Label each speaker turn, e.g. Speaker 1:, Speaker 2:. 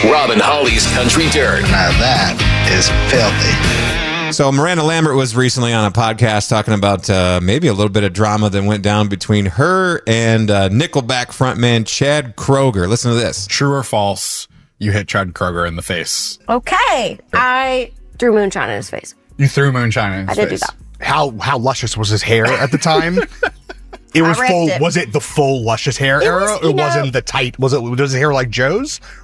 Speaker 1: Rob and Holly's Country Dirt.
Speaker 2: Now that is filthy.
Speaker 3: So Miranda Lambert was recently on a podcast talking about maybe a little bit of drama that went down between her and Nickelback frontman Chad Kroeger. Listen to this.
Speaker 4: True or false, you hit Chad Kroeger in the face.
Speaker 5: Okay. I threw moonshine in his face.
Speaker 4: You threw moonshine in his face.
Speaker 5: I did do that.
Speaker 6: How luscious was his hair at the time? It was full. Was it the full luscious hair era, or was it the tight? Was his hair like Joe's,